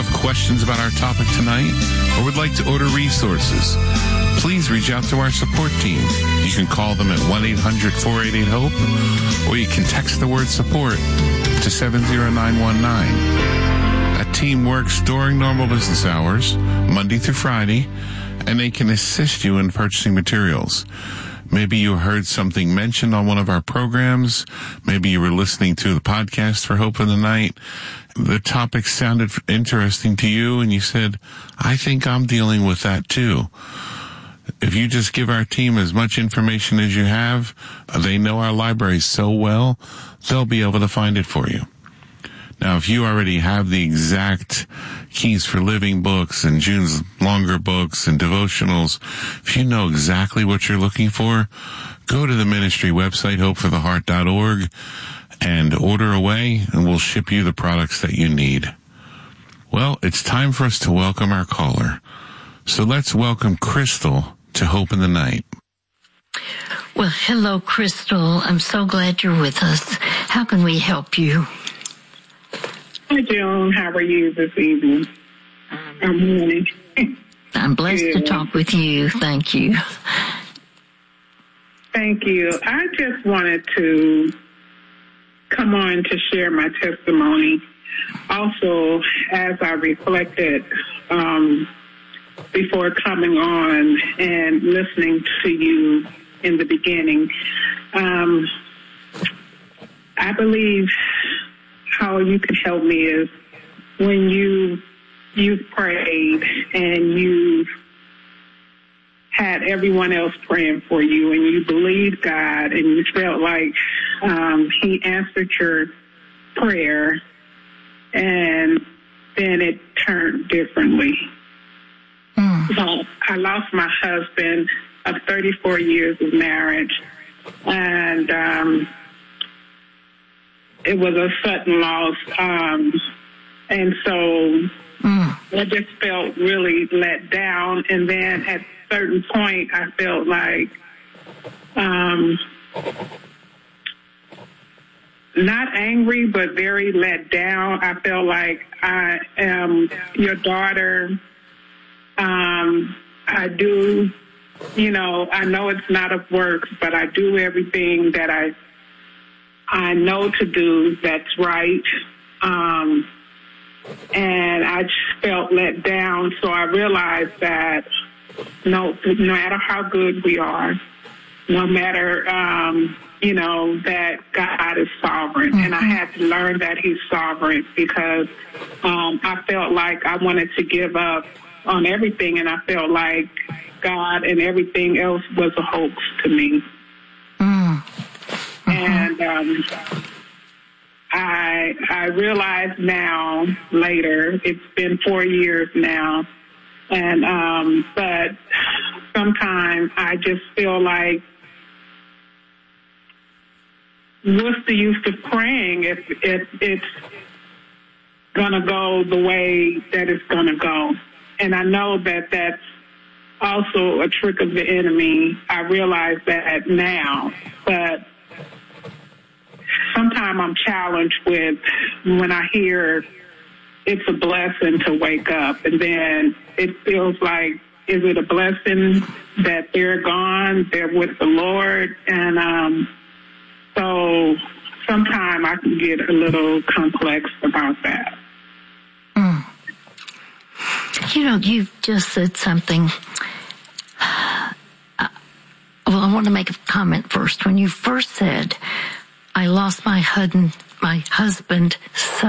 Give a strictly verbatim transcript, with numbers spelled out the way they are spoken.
Have questions about our topic tonight or would like to order resources? Please reach out to our support team. You can call them at one eight hundred four eight eight HOPE or you can text the word support to seven zero nine one nine. That team works during normal business hours, Monday through Friday, and they can assist you in purchasing materials. Maybe you heard something mentioned on one of our programs. Maybe you were listening to the podcast for Hope in the Night. The topic sounded interesting to you, and you said, I think I'm dealing with that too. If you just give our team as much information as you have, they know our library so well, they'll be able to find it for you. Now, if you already have the exact Keys for Living books and June's longer books and devotionals, if you know exactly what you're looking for, go to the ministry website, hope for the heart dot org, and order away, and we'll ship you the products that you need. Well, it's time for us to welcome our caller. So let's welcome Crystal to Hope in the Night. Well, hello, Crystal. I'm so glad you're with us. How can we help you? Hi, Joan. How are you this evening? Um, Good morning. I'm blessed Good. to talk with you. Thank you. Thank you. I just wanted to come on to share my testimony. Also, as I reflected um, before coming on and listening to you in the beginning, um, I believe how you can help me is when you you prayed and you had everyone else praying for you and you believed God and you felt like um, he answered your prayer, and then it turned differently. Mm. So I lost my husband of thirty-four years of marriage, and um, it was a sudden loss, um, and so mm. I just felt really let down. And then at a certain point, I felt like um, not angry, but very let down. I felt like I am your daughter. Um, I do, you know, I know it's not of works, but I do everything that I I know to do that's right. Um, and I just felt let down. So I realized that no, no matter how good we are, no matter, um, you know, that God is sovereign. Mm-hmm. And I had to learn that he's sovereign because um, I felt like I wanted to give up on everything, and I felt like God and everything else was a hoax to me. Mm. Uh-huh. And um, I I realize now, later, it's been four years now, and um, but sometimes I just feel like, what's the use of praying if, if it's going to go the way that it's going to go? And I know that that's also a trick of the enemy. I realize that now, but sometimes I'm challenged with when I hear it's a blessing to wake up, and then it feels like, is it a blessing that they're gone, they're with the Lord? And um, so sometimes I can get a little complex about that. Mm. You know, you've just said something. Uh, well, I want to make a comment first. When you first said, I lost my husband, my husband